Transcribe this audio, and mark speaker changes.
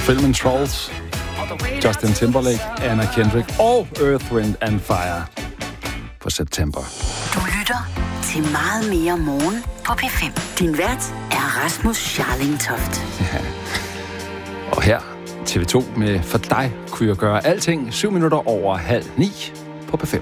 Speaker 1: filmen Trolls, Justin Timberlake, Anna Kendrick og Earth, Wind and Fire på september.
Speaker 2: Du lytter til Meget mere morgen på P5. Din vært er Rasmus Scharlingtoft.
Speaker 1: Ja. Og her TV2 med For dig kunne jeg gøre alting 7 minutter over 8:30 på P5.